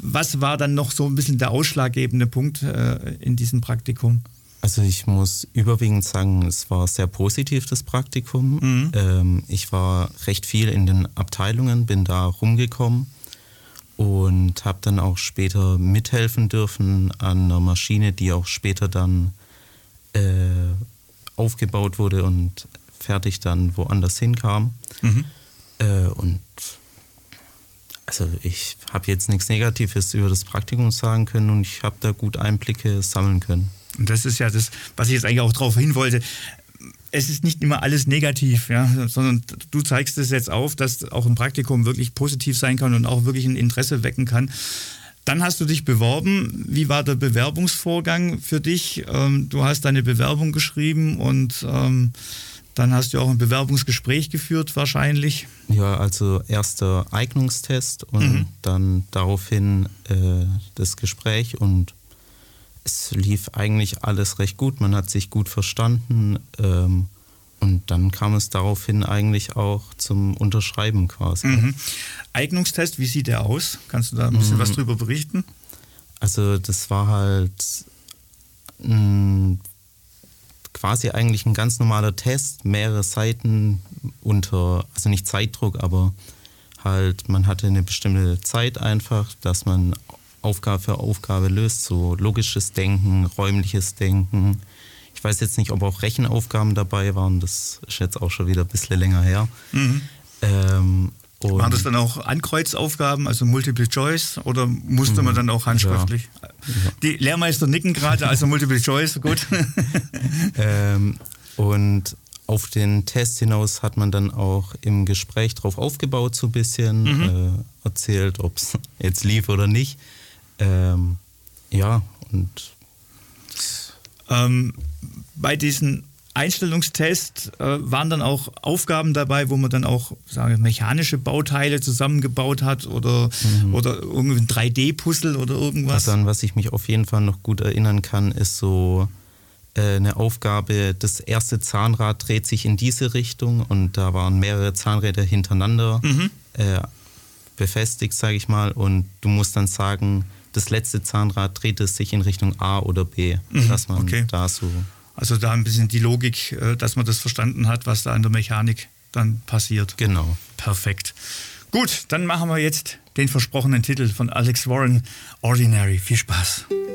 was war dann noch so ein bisschen der ausschlaggebende Punkt in diesem Praktikum? Also ich muss überwiegend sagen, es war sehr positiv, das Praktikum. Ich war recht viel in den Abteilungen, bin da rumgekommen und habe dann auch später mithelfen dürfen an einer Maschine, die auch später dann aufgebaut wurde und fertig dann woanders hinkam. Und also ich habe jetzt nichts Negatives über das Praktikum sagen können und ich habe da gut Einblicke sammeln können. Und das ist ja das, was ich jetzt eigentlich auch darauf hin wollte. Es ist nicht immer alles negativ, ja, sondern du zeigst es jetzt auf, dass auch ein Praktikum wirklich positiv sein kann und auch wirklich ein Interesse wecken kann. Dann hast du dich beworben. Wie war der Bewerbungsvorgang für dich? Du hast deine Bewerbung geschrieben und dann hast du auch ein Bewerbungsgespräch geführt wahrscheinlich. Ja, also erster Eignungstest und dann daraufhin das Gespräch und es lief eigentlich alles recht gut. Man hat sich gut verstanden und dann kam es daraufhin eigentlich auch zum Unterschreiben quasi. Eignungstest, wie sieht der aus? Kannst du da ein bisschen was drüber berichten? Also das war halt quasi eigentlich ein ganz normaler Test, mehrere Seiten also nicht Zeitdruck, aber halt man hatte eine bestimmte Zeit einfach, dass man Aufgabe für Aufgabe löst, so logisches Denken, räumliches Denken. Ich weiß jetzt nicht, ob auch Rechenaufgaben dabei waren, das ist jetzt auch schon wieder ein bisschen länger her. Waren das dann auch Ankreuzaufgaben, also Multiple Choice, oder musste man dann auch handschriftlich? Ja. Die Lehrmeister nicken gerade, also Multiple Choice, gut. Und auf den Test hinaus hat man dann auch im Gespräch drauf aufgebaut, so ein bisschen erzählt, ob es jetzt lief oder nicht. Ja, und bei diesen Einstellungstest waren dann auch Aufgaben dabei, wo man dann auch mechanische Bauteile zusammengebaut hat oder irgendwie ein 3D-Puzzle oder irgendwas? Also an was ich mich auf jeden Fall noch gut erinnern kann, ist so eine Aufgabe, das erste Zahnrad dreht sich in diese Richtung und da waren mehrere Zahnräder hintereinander befestigt, sage ich mal, und du musst dann sagen, das letzte Zahnrad dreht es sich in Richtung A oder B, dass man da so... Also da ein bisschen die Logik, dass man das verstanden hat, was da in der Mechanik dann passiert. Genau. Perfekt. Gut, dann machen wir jetzt den versprochenen Titel von Alex Warren, Ordinary. Viel Spaß.